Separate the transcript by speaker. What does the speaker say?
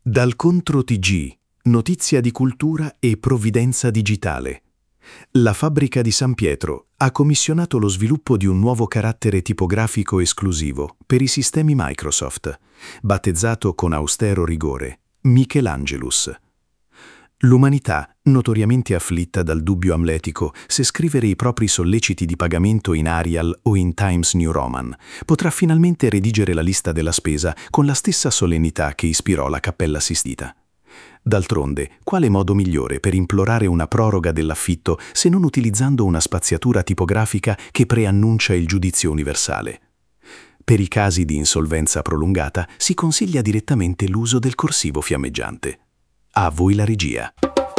Speaker 1: Dal Contro TG, notizia di cultura e provvidenza digitale. La fabbrica di San Pietro ha commissionato lo sviluppo di un nuovo carattere tipografico esclusivo per i sistemi Microsoft, battezzato con austero rigore Michelangelus. L'umanità, notoriamente afflitta dal dubbio amletico se scrivere i propri solleciti di pagamento in Arial o in Times New Roman, potrà finalmente redigere la lista della spesa con la stessa solennità che ispirò la Cappella Sistita. D'altronde, quale modo migliore per implorare una proroga dell'affitto se non utilizzando una spaziatura tipografica che preannuncia il giudizio universale? Per i casi di insolvenza prolungata si consiglia direttamente l'uso del corsivo fiammeggiante. A voi la regia.